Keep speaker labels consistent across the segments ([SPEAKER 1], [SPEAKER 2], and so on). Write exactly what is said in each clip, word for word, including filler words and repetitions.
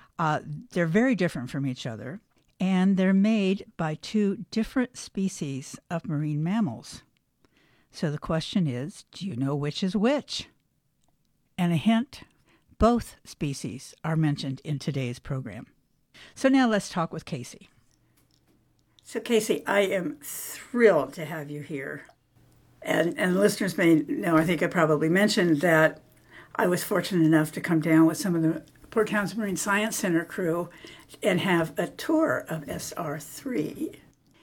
[SPEAKER 1] Uh, they're very different from each other, and they're made by two different species of marine mammals. So the question is, do you know which is which? And a hint, both species are mentioned in today's program. So now let's talk with Casey.
[SPEAKER 2] So Casey, I am thrilled to have you here. And, and listeners may know, I think I probably mentioned that I was fortunate enough to come down with some of the Port Townsend Marine Science Center crew and have a tour of S R three.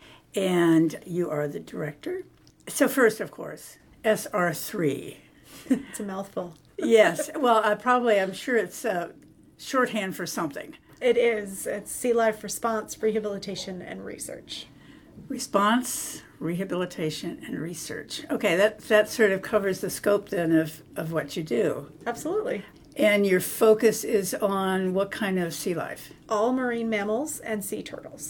[SPEAKER 2] And you are the director. So first, of course, S R three.
[SPEAKER 3] It's a mouthful.
[SPEAKER 2] Yes. Well, I probably, I'm sure it's uh, shorthand for something.
[SPEAKER 3] It is. It's Sea Life Response, Rehabilitation, and Research.
[SPEAKER 2] Response, rehabilitation, and research. Okay, that, that sort of covers the scope then of, of what you do.
[SPEAKER 3] Absolutely.
[SPEAKER 2] And your focus is on what kind of sea life?
[SPEAKER 3] All marine mammals and sea turtles.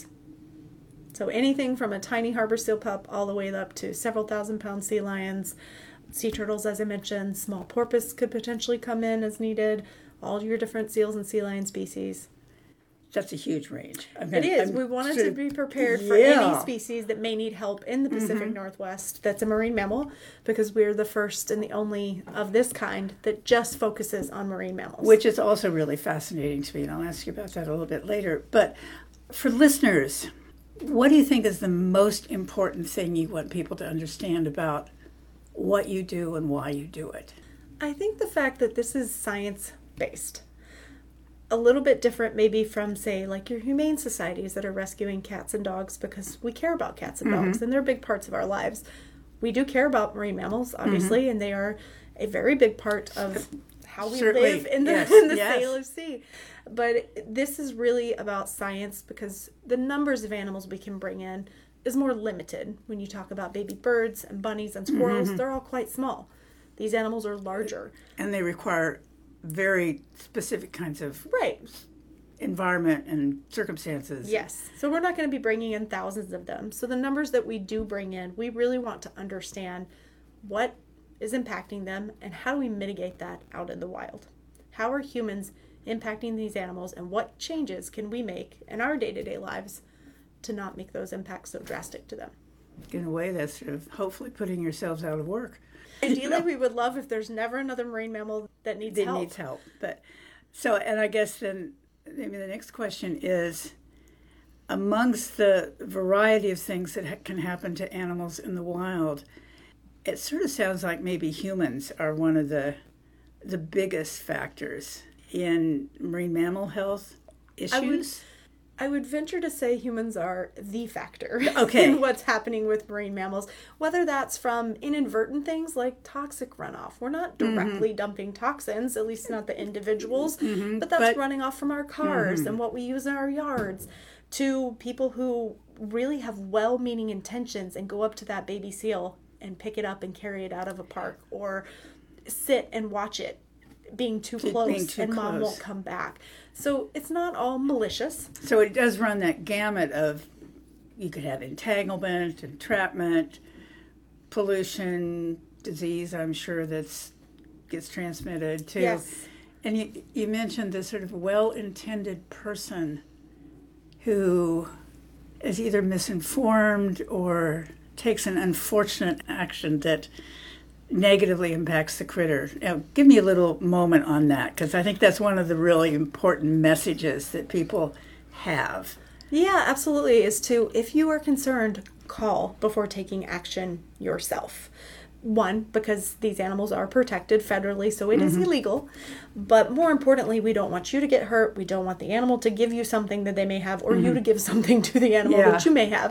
[SPEAKER 3] So anything from a tiny harbor seal pup all the way up to several thousand pound sea lions, sea turtles, as I mentioned, small porpoise could potentially come in as needed, all your different seals and sea lion species.
[SPEAKER 2] That's a huge range. I mean,
[SPEAKER 3] It is.
[SPEAKER 2] I'm
[SPEAKER 3] we wanted
[SPEAKER 2] sort
[SPEAKER 3] to
[SPEAKER 2] of,
[SPEAKER 3] be prepared for
[SPEAKER 2] yeah.
[SPEAKER 3] any species that may need help in the Pacific mm-hmm. Northwest that's a marine mammal, because we're the first and the only of this kind that just focuses on marine mammals.
[SPEAKER 2] Which is also really fascinating to me, and I'll ask you about that a little bit later. But for listeners, what do you think is the most important thing you want people to understand about what you do and why you do it?
[SPEAKER 3] I think the fact that this is science-based. A little bit different maybe from, say, like your humane societies that are rescuing cats and dogs, because we care about cats and mm-hmm. dogs, and they're big parts of our lives. We do care about marine mammals, obviously, mm-hmm. and they are a very big part of how we
[SPEAKER 2] Certainly.
[SPEAKER 3] live in the,
[SPEAKER 2] yes.
[SPEAKER 3] in the
[SPEAKER 2] yes.
[SPEAKER 3] Sail of Sea. But this is really about science, because the numbers of animals we can bring in is more limited. When you talk about baby birds and bunnies and squirrels, mm-hmm. they're all quite small. These animals are larger.
[SPEAKER 2] And they require very specific kinds of
[SPEAKER 3] right
[SPEAKER 2] environment and circumstances.
[SPEAKER 3] Yes. So we're not going to be bringing in thousands of them. So the numbers that we do bring in, we really want to understand what is impacting them and how do we mitigate that out in the wild. How are humans impacting these animals, and what changes can we make in our day-to-day lives to not make those impacts so drastic to them?
[SPEAKER 2] In a way, that's sort of hopefully putting yourselves out of work.
[SPEAKER 3] Ideally,
[SPEAKER 2] you know?
[SPEAKER 3] we would love if there's never another marine mammal that needs
[SPEAKER 2] that
[SPEAKER 3] help.
[SPEAKER 2] needs help. But so, and I guess then maybe the next question is, amongst the variety of things that ha- can happen to animals in the wild, it sort of sounds like maybe humans are one of the the biggest factors in marine mammal health issues.
[SPEAKER 3] I would, I would venture to say humans are the factor
[SPEAKER 2] okay.
[SPEAKER 3] in what's happening with marine mammals, whether that's from inadvertent things like toxic runoff. We're not directly mm-hmm. dumping toxins, at least not the individuals, mm-hmm. but that's but, running off from our cars mm-hmm. and what we use in our yards, to people who really have well-meaning intentions and go up to that baby seal and pick it up and carry it out of a park, or sit and watch it being too close being too and close. Mom won't come back. So it's not all malicious.
[SPEAKER 2] So it does run that gamut of, you could have entanglement, entrapment, pollution, disease, I'm sure that's gets transmitted too.
[SPEAKER 3] Yes.
[SPEAKER 2] And you, you mentioned this sort of well-intended person who is either misinformed or takes an unfortunate action that negatively impacts the critter. Now, give me a little moment on that, because I think that's one of the really important messages that people have.
[SPEAKER 3] Yeah, absolutely, is to, if you are concerned, call before taking action yourself. One, because these animals are protected federally, so it mm-hmm. is illegal. But more importantly, we don't want you to get hurt. We don't want the animal to give you something that they may have, or mm-hmm. you to give something to the animal yeah. that you may have.